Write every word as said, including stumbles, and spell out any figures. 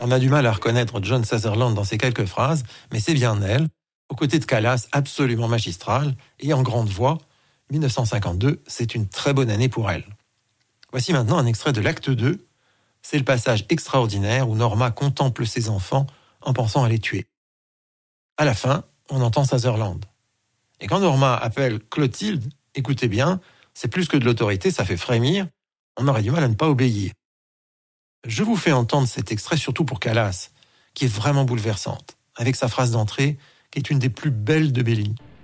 On a du mal à reconnaître John Sutherland dans ces quelques phrases, mais c'est bien elle, aux côtés de Callas, absolument magistrale, et en grande voix. mille neuf cent cinquante-deux, c'est une très bonne année pour elle. Voici maintenant un extrait de l'acte deux. C'est le passage extraordinaire où Norma contemple ses enfants en pensant à les tuer. À la fin, on entend Sutherland. Et quand Norma appelle Clotilde, écoutez bien, c'est plus que de l'autorité, ça fait frémir, on aurait du mal à ne pas obéir. Je vous fais entendre cet extrait surtout pour Callas, qui est vraiment bouleversante, avec sa phrase d'entrée, qui est une des plus belles de Bellini.